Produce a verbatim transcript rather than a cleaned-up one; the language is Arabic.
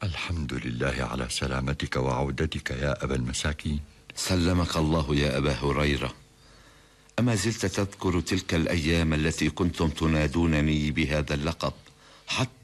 الحمد لله على سلامتك وعودتك يا أبا المساكين. سلمك الله يا أبا هريرة. أما زلت تذكر تلك الأيام التي كنتم تنادونني بهذا اللقب حتى